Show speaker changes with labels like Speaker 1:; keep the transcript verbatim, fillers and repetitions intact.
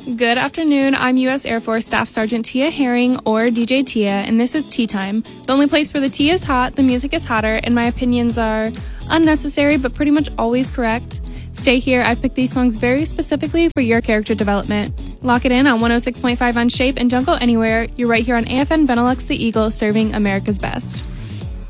Speaker 1: Good afternoon. I'm U S Air Force Staff Sergeant Tia Herring, or D J Tia, and this is Tea Time, the only place where the tea is hot, the music is hotter, and my opinions are unnecessary but pretty much always correct. Stay here. I picked these songs very specifically for your character development. Lock it in on one oh six point five on Shape, and don't go anywhere. You're right here on A F N Benelux The Eagle, serving America's best.